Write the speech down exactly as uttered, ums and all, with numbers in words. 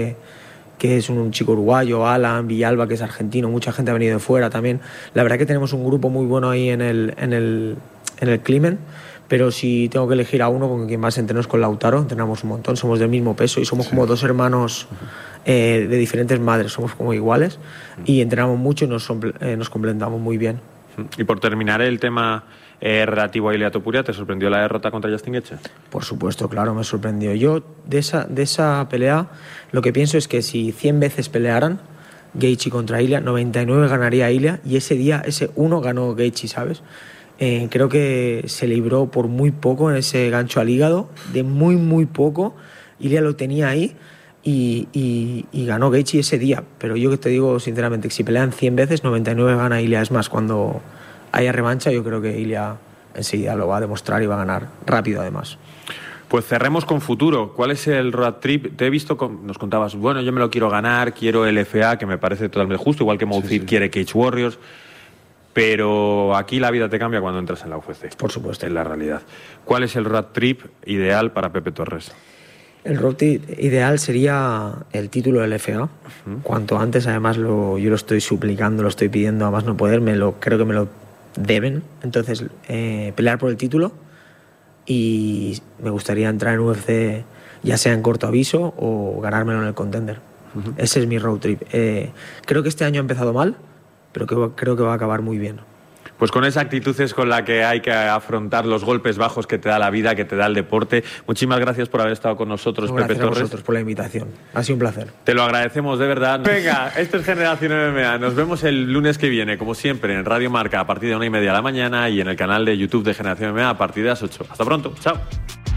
que es un chico uruguayo, Alan, Villalba, que es argentino, mucha gente ha venido de fuera también. La verdad que tenemos un grupo muy bueno ahí en el, en el, en el Climen, pero si tengo que elegir a uno con quien más entreno es con Lautaro, entrenamos un montón, somos del mismo peso y somos sí. como dos hermanos eh, de diferentes madres, somos como iguales y entrenamos mucho y nos, eh, nos complementamos muy bien. Y por terminar el tema eh, relativo a Ilia Topuria, ¿te sorprendió la derrota contra Justin Gaethje? Por supuesto, claro, me sorprendió. Yo de esa, de esa pelea lo que pienso es que si cien veces pelearan Gaethje contra Ilia, noventa y nueve ganaría Ilia y ese día, ese uno ganó Gaethje, ¿sabes? Eh, creo que se libró por muy poco en ese gancho al hígado, de muy, muy poco. Ilia lo tenía ahí y, y, y ganó Gaethje ese día. Pero yo que te digo sinceramente que si pelean cien veces, noventa y nueve gana Ilia. Es más, cuando haya revancha yo creo que Ilia enseguida lo va a demostrar y va a ganar rápido además. Pues cerremos con futuro. ¿Cuál es el road trip? Te he visto, con, nos contabas, bueno, yo me lo quiero ganar, quiero el F A, que me parece totalmente justo, igual que Mouthfit sí, sí. quiere Cage Warriors. Pero aquí la vida te cambia cuando entras en la U F C. Por supuesto. En la realidad. ¿Cuál es el road trip ideal para Pepe Torres? El road trip ideal sería el título del F A. Uh-huh. Cuanto antes, además, lo, yo lo estoy suplicando, lo estoy pidiendo, además no poder, me lo, creo que me lo deben. Entonces, eh, pelear por el título y me gustaría entrar en U F C ya sea en corto aviso o ganármelo en el Contender. Uh-huh. Ese es mi road trip. Eh, creo que este año ha empezado mal, pero que, creo que va a acabar muy bien. Pues con esa actitud es con la que hay que afrontar los golpes bajos que te da la vida, que te da el deporte. Muchísimas gracias por haber estado con nosotros, no, Pepe Torres. Gracias a vosotros por la invitación. Ha sido un placer. Te lo agradecemos, de verdad. Venga, esto es Generación M M A. Nos vemos el lunes que viene, como siempre, en Radio Marca a partir de una y media de la mañana y en el canal de YouTube de Generación M M A a partir de las ocho. Hasta pronto. Chao.